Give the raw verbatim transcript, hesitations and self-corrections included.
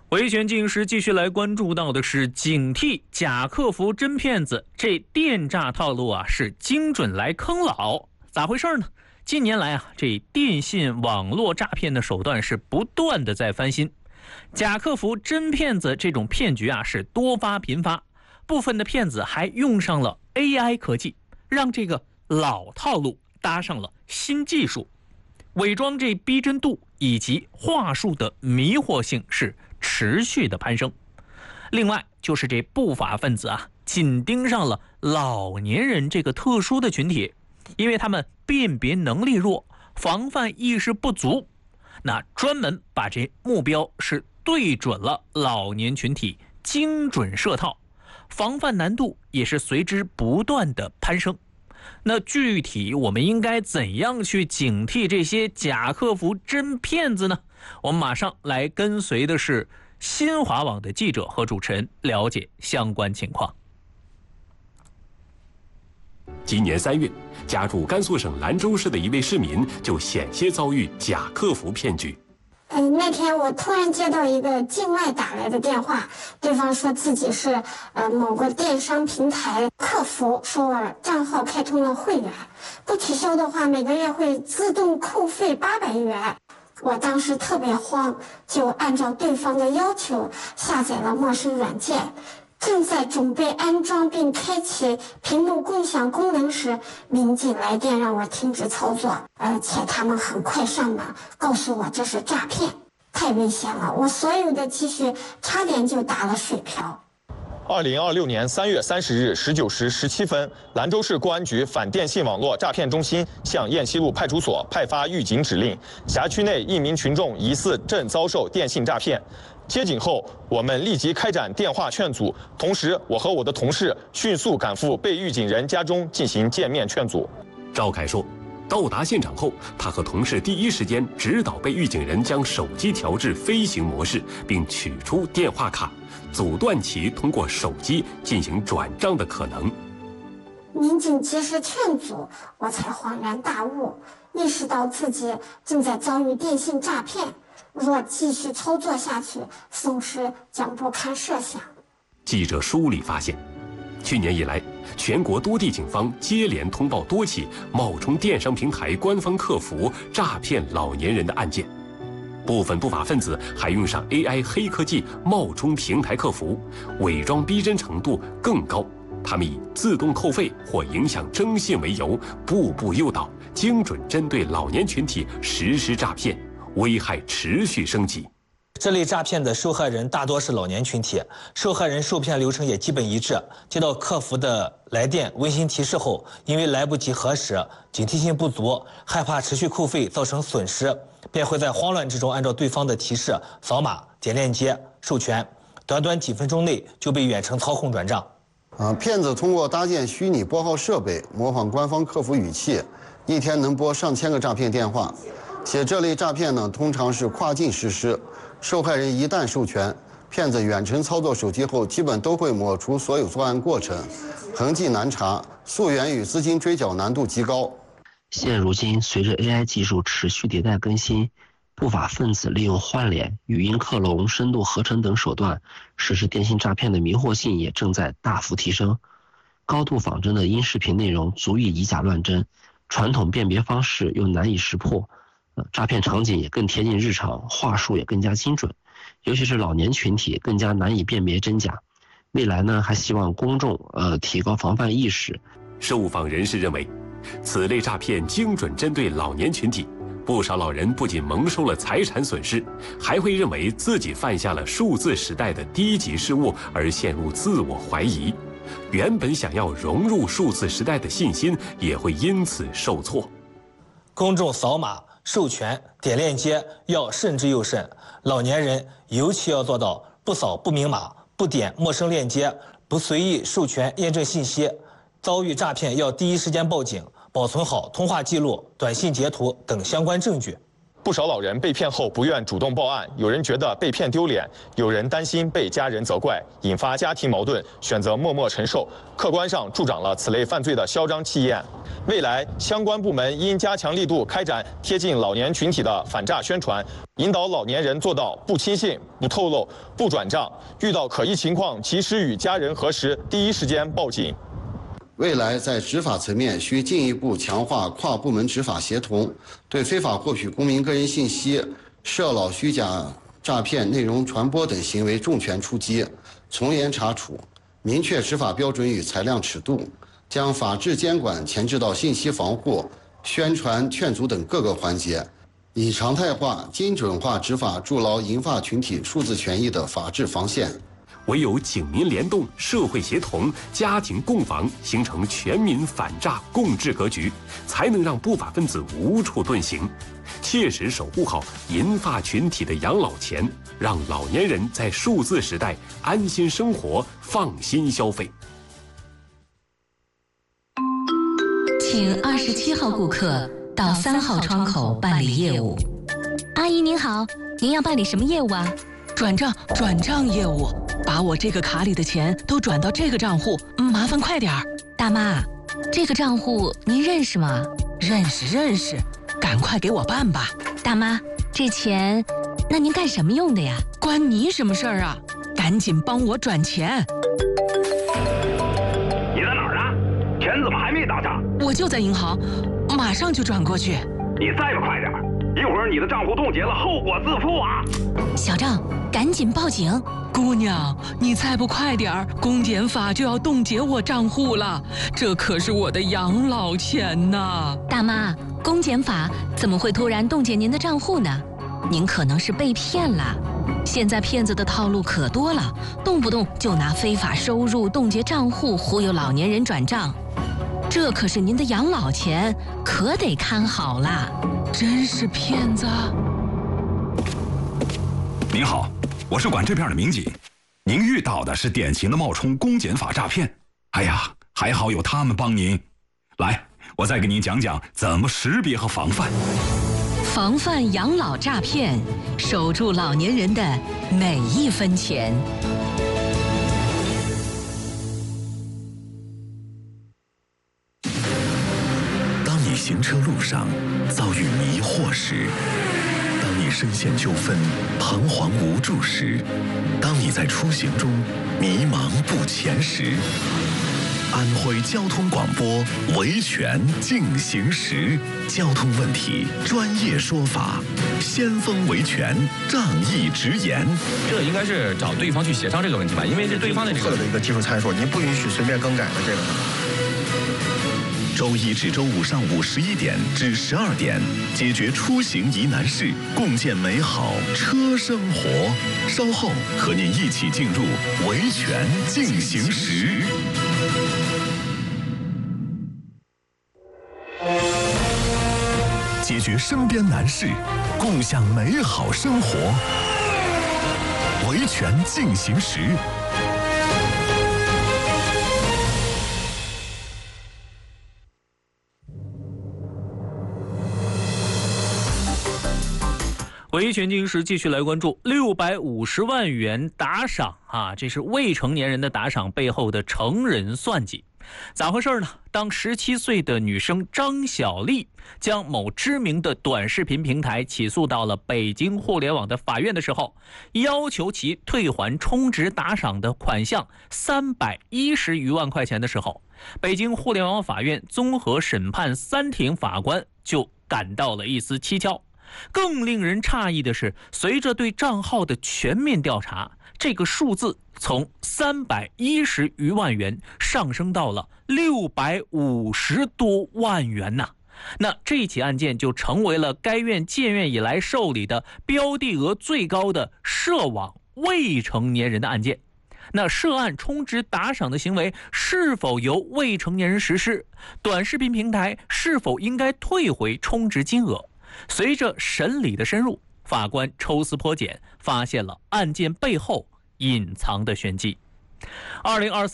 维权进行时，继续来关注到的是警惕假客服真骗子，这电诈套路啊是精准来坑老，咋回事呢？近年来啊，这电信网络诈骗的手段是不断的在翻新，假客服真骗子这种骗局啊是多发频发，部分的骗子还用上了 A I 科技，让这个老套路搭上了新技术，伪装这逼真度以及话术的迷惑性是持续的攀升。另外就是这不法分子啊，紧盯上了老年人这个特殊的群体，因为他们辨别能力弱，防范意识不足，那专门把这目标是对准了老年群体，精准设套，防范难度也是随之不断的攀升。那具体我们应该怎样去警惕这些假客服真骗子呢？我们马上来跟随的是新华网的记者和主持人，了解相关情况。 今年三月，家住甘肃省兰州市的一位市民就险些遭遇假客服骗局。 呃，那天我突然接到一个境外打来的电话，对方说自己是呃某个电商平台客服，说我账号开通了会员，不取消的话每个月会自动扣费八百元。我当时特别慌，就按照对方的要求下载了陌生软件，正在准备安装并开启屏幕共享功能时，民警来电让我停止操作，而且他们很快上门告诉我这是诈骗，太危险了，我所有的积蓄差点就打了水漂。 二零二六年三月三十日十九时十七分，兰州市公安局反电信网络诈骗中心向雁西路派出所派发预警指令，辖区内一名群众疑似正遭受电信诈骗。接警后，我们立即开展电话劝阻，同时我和我的同事迅速赶赴被预警人家中进行见面劝阻。 赵凯说，到达现场后，他和同事第一时间指导被预警人将手机调至飞行模式，并取出电话卡，阻断其通过手机进行转账的可能。 民警及时劝阻，我才恍然大悟，意识到自己正在遭遇电信诈骗。若继续操作下去，损失将不堪设想。 记者梳理发现，去年以来，全国多地警方接连通报多起冒充电商平台官方客服诈骗老年人的案件。部分不法分子还用上 A I 黑科技冒充平台客服，伪装逼真程度更高。他们以自动扣费或影响征信为由，步步诱导，精准针对老年群体实施诈骗，危害持续升级。 这类诈骗的受害人大多是老年群体，受害人受骗流程也基本一致。接到客服的来电温馨提示后，因为来不及核实，警惕性不足，害怕持续扣费造成损失，便会在慌乱之中按照对方的提示扫码、点链接、授权，短短几分钟内就被远程操控转账。 啊，骗子通过搭建虚拟拨号设备，模仿官方客服语气，一天能拨上千个诈骗电话。且这类诈骗呢，通常是跨境实施，受害人一旦授权，骗子远程操作手机后，基本都会抹除所有作案过程，痕迹难查，溯源与资金追缴难度极高。 现如今，随着 A I 技术持续迭代更新，不法分子利用换脸、语音克隆、深度合成等手段实施电信诈骗的迷惑性也正在大幅提升。高度仿真的音视频内容足以以假乱真，传统辨别方式又难以识破。诈骗场景也更贴近日常，话术也更加精准，尤其是老年群体更加难以辨别真假。未来呢，还希望公众呃提高防范意识。 受访人士认为，此类诈骗精准针对老年群体，不少老人不仅蒙受了财产损失，还会认为自己犯下了数字时代的低级失误而陷入自我怀疑，原本想要融入数字时代的信心也会因此受挫。 公众扫码、授权、点链接要慎之又慎，老年人尤其要做到不扫不明码、不点陌生链接、不随意授权验证信息。遭遇诈骗要第一时间报警，保存好通话记录、短信截图等相关证据。 不少老人被骗后不愿主动报案，有人觉得被骗丢脸，有人担心被家人责怪，引发家庭矛盾，选择默默承受，客观上助长了此类犯罪的嚣张气焰。未来相关部门应加强力度，开展贴近老年群体的反诈宣传，引导老年人做到不轻信、不透露、不转账，遇到可疑情况及时与家人核实，第一时间报警。 未来在执法层面需进一步强化跨部门执法协同，对非法获取公民个人信息、涉老虚假诈骗内容传播等行为重拳出击，从严查处，明确执法标准与裁量尺度，将法治监管前置到信息防护、宣传劝阻等各个环节，以常态化、精准化执法，筑牢银发群体数字权益的法治防线。 唯有警民联动、社会协同、家庭共防，形成全民反诈共治格局，才能让不法分子无处遁形，切实守护好银发群体的养老钱，让老年人在数字时代安心生活、放心消费。 请二十七号顾客到三号窗口办理业务。 阿姨您好，您要办理什么业务啊？ 转账，转账业务，把我这个卡里的钱都转到这个账户，麻烦快点儿。 大妈，这个账户您认识吗？ 认识认识，赶快给我办吧。 大妈，这钱，那您干什么用的呀？ 关你什么事儿啊？赶紧帮我转钱。 你在哪儿啊？钱怎么还没到账？ 我就在银行，马上就转过去。 你再不快点儿，一会儿你的账户冻结了，后果自负啊！ 小张，赶紧报警！ 姑娘，你再不快点儿，公检法就要冻结我账户了，这可是我的养老钱呐！ 大妈，公检法怎么会突然冻结您的账户呢？您可能是被骗了。现在骗子的套路可多了，动不动就拿非法收入冻结账户忽悠老年人转账，这可是您的养老钱，可得看好了。 真是骗子！ 您好，我是管这片的民警，您遇到的是典型的冒充公检法诈骗。哎呀，还好有他们帮您。来，我再给您讲讲怎么识别和防范。 防范养老诈骗，守住老年人的每一分钱。 当你行车路上遭遇迷惑时，当你深陷纠纷彷徨无助时，当你在出行中迷茫不前时，安徽交通广播维权进行时，交通问题专业说法，先锋维权仗义直言。 这个应该是找对方去协商这个问题吧，因为是对方的这个的一个技术参数，您不允许随便更改的这个。 周一至周五上午十一点至十二点，解决出行疑难事，共建美好车生活。稍后和您一起进入维权进行时。解决身边难事，共享美好生活。维权进行时。 维权进行时继续来关注六百五十万元打赏啊，这是未成年人的打赏背后的成人算计。咋回事呢？当十七岁的女生张小丽将某知名的短视频平台起诉到了北京互联网的法院的时候，要求其退还充值打赏的款项三百一十余万块钱的时候，北京互联网法院综合审判三庭法官就感到了一丝蹊跷。更令人诧异的是，随着对账号的全面调查，这个数字从三百一十余万元上升到了六百五十多万元呐、啊。那这起案件就成为了该院建院以来受理的标的额最高的涉网未成年人的案件。那涉案充值打赏的行为是否由未成年人实施？短视频平台是否应该退回充值金额？随着审理的深入，法官抽丝剥茧，发现了案件背后隐藏的玄机。二零二四